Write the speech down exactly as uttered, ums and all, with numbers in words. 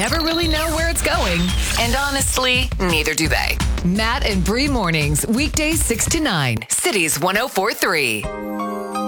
never really know where it's going. And honestly, neither do they. Matt and Bree mornings, weekdays six to nine. Cities one oh four three.